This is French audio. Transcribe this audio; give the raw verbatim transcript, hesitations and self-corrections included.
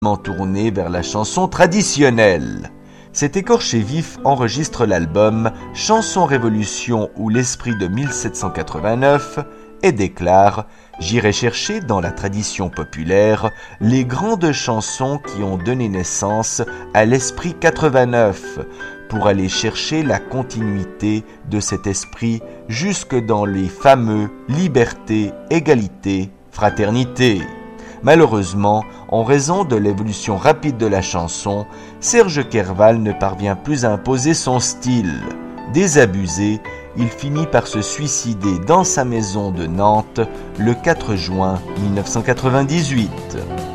tourné vers la chanson traditionnelle. Cet écorché vif enregistre l'album Chanson Révolution ou l'Esprit de mille sept cent quatre-vingt-neuf et déclare « J'irai chercher dans la tradition populaire les grandes chansons qui ont donné naissance à l'Esprit quatre-vingt-neuf pour aller chercher la continuité de cet esprit jusque dans les fameux liberté, égalité, fraternité ». Malheureusement, en raison de l'évolution rapide de la chanson, Serge Kerval ne parvient plus à imposer son style. Désabusé, il finit par se suicider dans sa maison de Nantes le quatre juin mille neuf cent quatre-vingt-dix-huit.